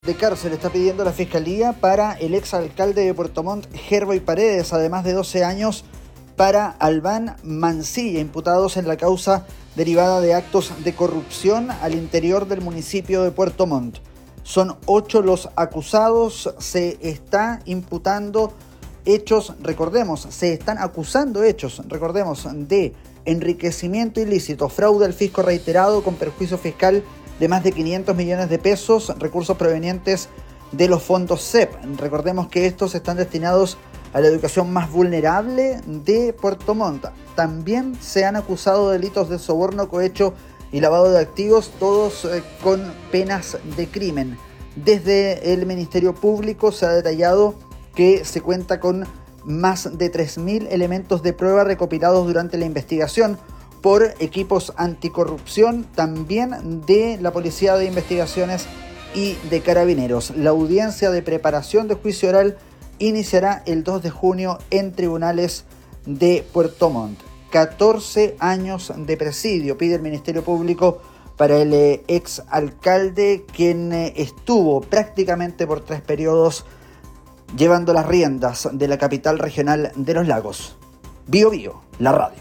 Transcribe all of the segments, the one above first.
De cárcel está pidiendo la Fiscalía para el exalcalde de Puerto Montt, Herboy Paredes, además de 12 años para Albán Mancilla, imputados en la causa derivada de actos de corrupción al interior del municipio de Puerto Montt. Son 8 los acusados, se está imputando hechos, se están acusando hechos, de enriquecimiento ilícito, fraude al fisco reiterado con perjuicio fiscal de más de 500 millones de pesos, recursos provenientes de los fondos CEP. Recordemos que estos están destinados a la educación más vulnerable de Puerto Montt. También se han acusado delitos de soborno, cohecho y lavado de activos, todos con penas de crimen. Desde el Ministerio Público se ha detallado que se cuenta con más de 3.000 elementos de prueba recopilados durante la investigación por equipos anticorrupción, también de la Policía de Investigaciones y de Carabineros. La audiencia de preparación de juicio oral iniciará el 2 de junio en tribunales de Puerto Montt. 14 años de presidio pide el Ministerio Público para el exalcalde, quien estuvo prácticamente por 3 periodos llevando las riendas de la capital regional de los lagos. Bío Bío, la radio.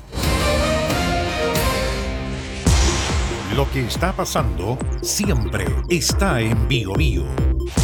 Lo que está pasando siempre está en Bío Bío.